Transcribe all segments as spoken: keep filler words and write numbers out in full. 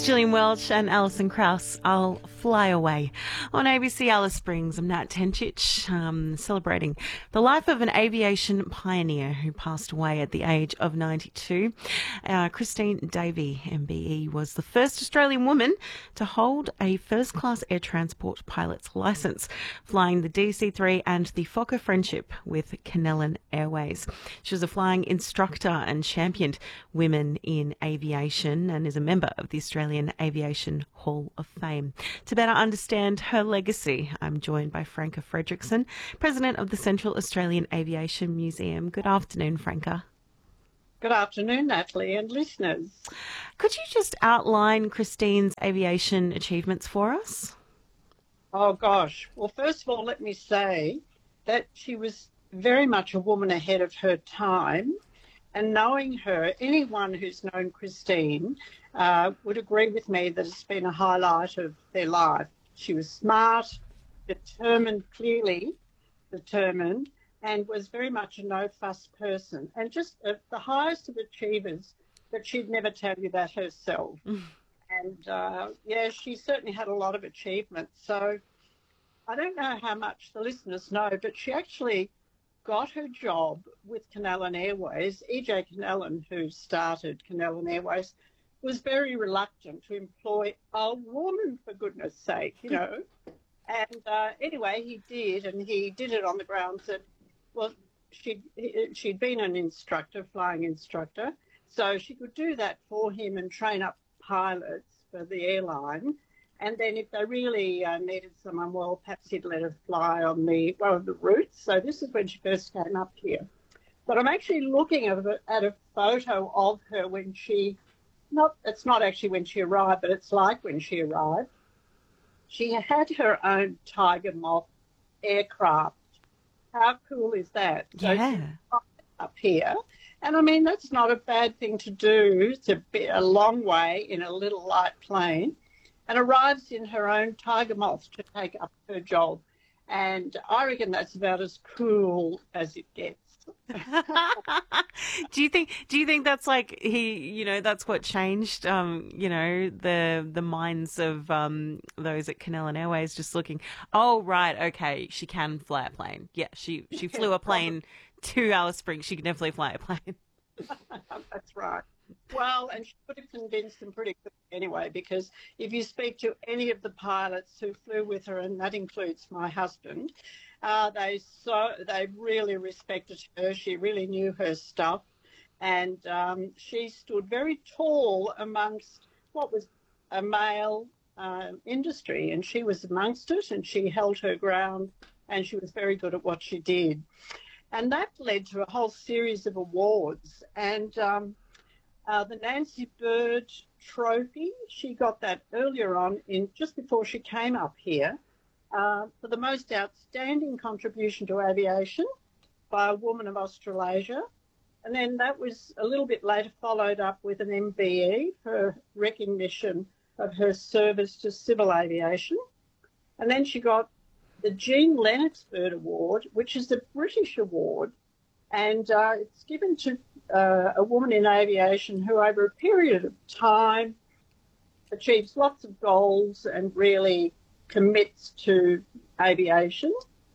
It's Gillian Welch and Alison Krauss. I'll fly away. On A B C Alice Springs, I'm Nat Tencic, um, celebrating the life of an aviation pioneer who passed away at the age of ninety-two. Uh, Christine Davey, M B E, was the first Australian woman to hold a first-class air transport pilot's licence, flying the D C three and the Fokker Friendship with Kennellan Airways. She was a flying instructor and championed women in aviation and is a member of the Australian Aviation Hall of Fame. To better understand her legacy, I'm joined by Franca Fredrickson, President of the Central Australian Aviation Museum. Good afternoon, Franca. Good afternoon, Natalie and listeners. Could you just outline Christine's aviation achievements for us? Oh, gosh. Well, first of all, let me say that she was very much a woman ahead of her time. And knowing her, anyone who's known Christine uh, would agree with me that it's been a highlight of their life. She was smart, determined, clearly determined, and was very much a no-fuss person. And just uh, the highest of achievers, but she'd never tell you that herself. Mm. And, uh, yeah, she certainly had a lot of achievements. So I don't know how much the listeners know, but she actually got her job with Kennellan Airways. E J Kennellan, who started Kennellan Airways, was very reluctant to employ a woman, for goodness sake, you know. And uh, anyway, he did, and he did it on the grounds that, well, she'd, she'd been an instructor, flying instructor, so she could do that for him and train up pilots for the airline. And then if they really uh, needed someone, well, perhaps he'd let her fly on the one of the routes. So this is when she first came up here. But I'm actually looking at a, at a photo of her when she, not it's not actually when she arrived, but it's like when she arrived. She had her own Tiger Moth aircraft. How cool is that? Yeah. So she's up here. And I mean, that's not a bad thing to do, to be a long way in a little light plane, and arrives in her own Tiger Moth to take up her job. And I reckon that's about as cool as it gets. do you think do you think that's like he you know that's what changed um you know the the minds of um those at Kennellan Airways, just looking, oh right, okay, she can fly a plane. Yeah, she she flew a plane to Alice Springs. She can definitely fly a plane. That's right. Well, and she could have convinced them pretty quickly anyway, because if you speak to any of the pilots who flew with her, and that includes my husband, uh, they so they really respected her. She really knew her stuff, and um, she stood very tall amongst what was a male uh, industry, and she was amongst it, and she held her ground, and she was very good at what she did. And that led to a whole series of awards, and um, Uh, the Nancy Bird Trophy, she got that earlier on, in just before she came up here, uh, for the most outstanding contribution to aviation by a woman of Australasia. And then that was a little bit later followed up with an M B E for recognition of her service to civil aviation. And then she got the Jean Lennox Bird Award, which is a British award, and uh, it's given to uh, a woman in aviation who over a period of time achieves lots of goals and really commits to aviation.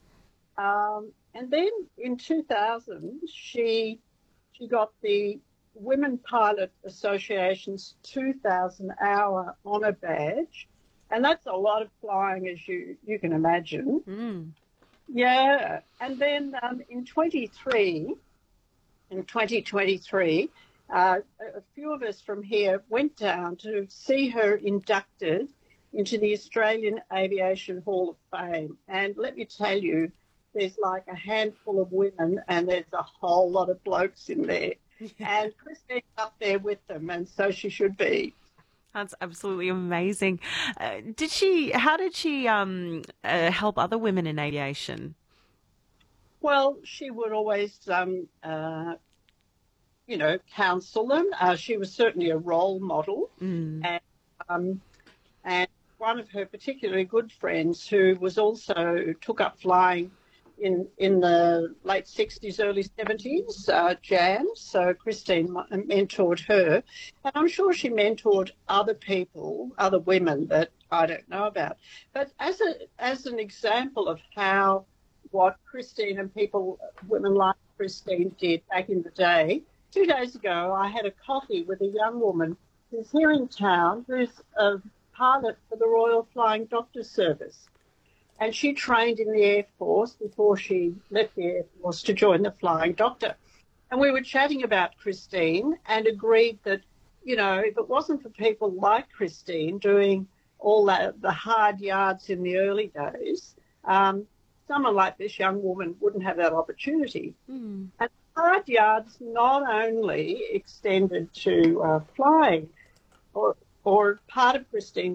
Um, and then in two thousand, she she got the Women Pilot Association's two thousand hour honour badge, and that's a lot of flying, as you, you can imagine. Mm. Yeah, and then um, in twenty-three, in twenty twenty-three, uh, a few of us from here went down to see her inducted into the Australian Aviation Hall of Fame. And let me tell you, there's like a handful of women and there's a whole lot of blokes in there. And Christine's up there with them, and so she should be. That's absolutely amazing. Uh, did she? How did she um, uh, help other women in aviation? Well, she would always, um, uh, you know, counsel them. Uh, she was certainly a role model, mm. and um, and one of her particularly good friends, who was also took up flying in in the late sixties, early seventies, uh, Jan. So Christine mentored her, and I'm sure she mentored other people, other women that I don't know about. But as a as an example of how what Christine and people, women like Christine, did back in the day, two days ago I had a coffee with a young woman who's here in town, who's a pilot for the Royal Flying Doctor Service. And she trained in the Air Force before she left the Air Force to join the Flying Doctor. And we were chatting about Christine and agreed that, you know, if it wasn't for people like Christine doing all that, the hard yards in the early days, um, someone like this young woman wouldn't have that opportunity. Mm. And hard yards not only extended to uh, flying, or, or part of Christine's